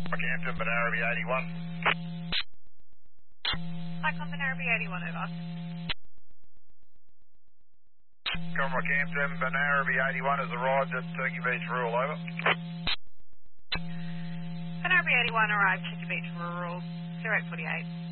Rockhampton, Banaraby 81. Cyclone Banaraby 81, over. Rockhampton, Banaraby 81 has arrived at Turkey Beach Rural, over. Banaraby 81 arrived, Turkey Beach Rural, 0848.